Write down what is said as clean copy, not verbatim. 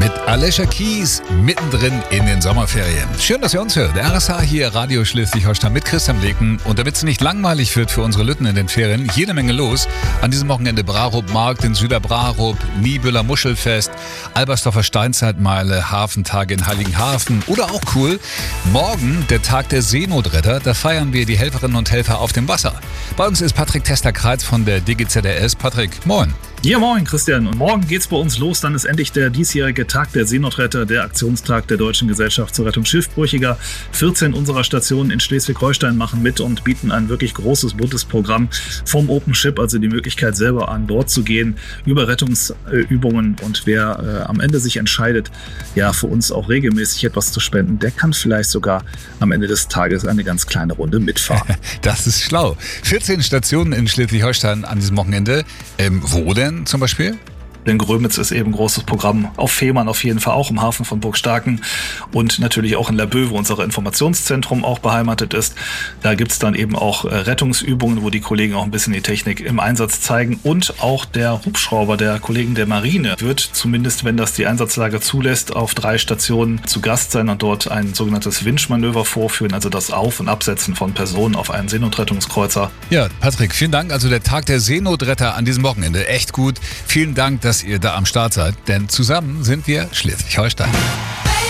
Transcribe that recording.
mit Alicia Keys mittendrin in den Sommerferien. Schön, dass ihr uns hört. Der RSH hier, Radio Schleswig-Holstein mit Christian Leken. Und damit es nicht langweilig wird für unsere Lütten in den Ferien, jede Menge los. An diesem Wochenende Brarup-Markt in Süderbrarup, Niebüller Muschelfest, Albersdorfer Steinzeitmeile, Hafentage in Heiligenhafen oder auch cool, morgen der Tag der Seenotretter. Da feiern wir die Helferinnen und Helfer auf dem Wasser. Bei uns ist Patrick Tester-Kreitz von der DGZRS. Patrick, moin. Ja, moin Christian. Und morgen geht's bei uns los. Dann ist endlich der diesjährige Tag der Seenotretter, der Aktionstag der Deutschen Gesellschaft zur Rettung Schiffbrüchiger. 14 unserer Stationen in Schleswig-Holstein machen mit und bieten ein wirklich großes, buntes Programm vom Open Ship, also die Möglichkeit selber an Bord zu gehen, über Rettungsübungen. Und wer am Ende sich entscheidet, ja, für uns auch regelmäßig etwas zu spenden, der kann vielleicht sogar am Ende des Tages eine ganz kleine Runde mitfahren. Das ist schlau. 14 Stationen in Schleswig-Holstein an diesem Wochenende. Wo denn zum Beispiel? In Grömitz ist eben ein großes Programm, auf Fehmarn auf jeden Fall auch, im Hafen von Burgstarken und natürlich auch in Laboe, wo unser Informationszentrum auch beheimatet ist. Da gibt's dann eben auch Rettungsübungen, wo die Kollegen auch ein bisschen die Technik im Einsatz zeigen, und auch der Hubschrauber der Kollegen der Marine wird, zumindest wenn das die Einsatzlage zulässt, auf 3 Stationen zu Gast sein und dort ein sogenanntes Winchmanöver vorführen, also das Auf- und Absetzen von Personen auf einen Seenotrettungskreuzer. Ja, Patrick, vielen Dank. Also der Tag der Seenotretter an diesem Wochenende. Echt gut. Vielen Dank, dass ihr da am Start seid, denn zusammen sind wir Schleswig-Holstein.